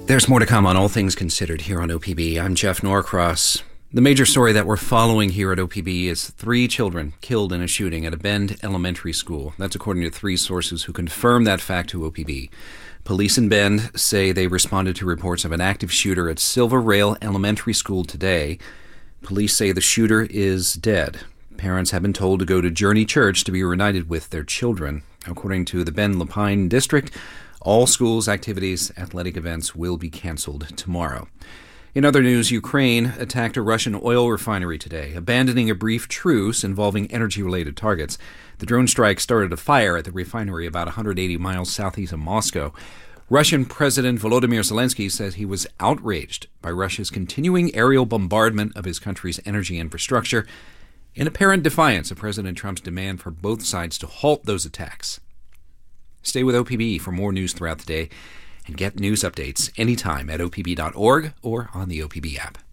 There's more to come on All Things Considered here on OPB. I'm Jeff Norcross. The major story that we're following here at OPB is 3 children killed in a shooting at a Bend elementary school. That's according to 3 sources who confirm that fact to OPB. Police in Bend say they responded to reports of an active shooter at Silver Rail Elementary School today. Police say the shooter is dead. Parents have been told to go to Journey Church to be reunited with their children. According to the Bend-Lapine District, all schools' activities, athletic events will be canceled tomorrow. In other news, Ukraine attacked a Russian oil refinery today, abandoning a brief truce involving energy-related targets. The drone strike started a fire at the refinery about 180 miles southeast of Moscow. Russian President Volodymyr Zelensky says he was outraged by Russia's continuing aerial bombardment of his country's energy infrastructure, in apparent defiance of President Trump's demand for both sides to halt those attacks. Stay with OPB for more news throughout the day and get news updates anytime at opb.org or on the OPB app.